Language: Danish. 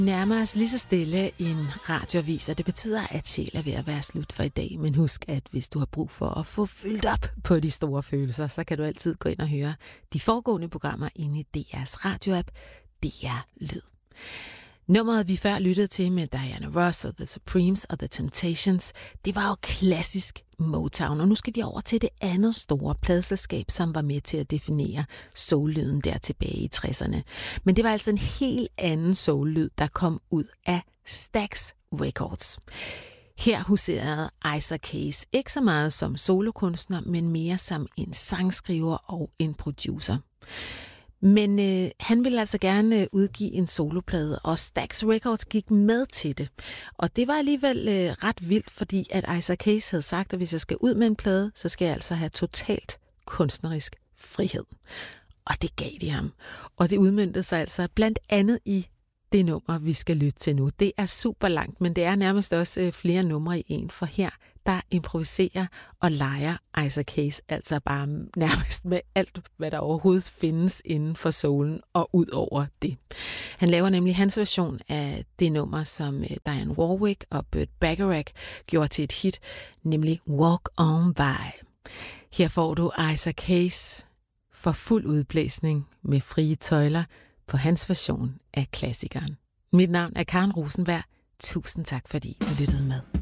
Nærmer os lige så stille en radioavis, og det betyder, at sjæl er ved at være slut for i dag. Men husk, at hvis du har brug for at få fyldt op på de store følelser, så kan du altid gå ind og høre de foregående programmer inde i DR's radioapp, DR Lyd. Nummeret, vi før lyttede til med Diana Ross og The Supremes og The Temptations, det var jo klassisk Motown, og nu skal vi over til det andet store pladeselskab, som var med til at definere soul-lyden der tilbage i 60'erne. Men det var altså en helt anden soul-lyd, der kom ud af Stax Records. Her huserede Isaac Hayes ikke så meget som solokunstner, men mere som en sangskriver og en producer. Men han ville altså gerne udgive en soloplade, og Stax Records gik med til det. Og det var alligevel ret vildt, fordi at Isaac Hayes havde sagt, at hvis jeg skal ud med en plade, så skal jeg altså have totalt kunstnerisk frihed. Og det gav de ham. Og det udmøntede sig altså blandt andet i det nummer, vi skal lytte til nu. Det er super langt, men det er nærmest også flere numre i en, for her der improviserer og leger Isaac Hayes altså bare nærmest med alt, hvad der overhovedet findes inden for soulen og ud over det. Han laver nemlig hans version af det nummer, som Dionne Warwick og Burt Bacharach gjorde til et hit, nemlig Walk On By. Her får du Isaac Hayes for fuld udblæsning med frie tøjler på hans version af klassikeren. Mit navn er Karen Rosenberg. Tusind tak, fordi du lyttede med.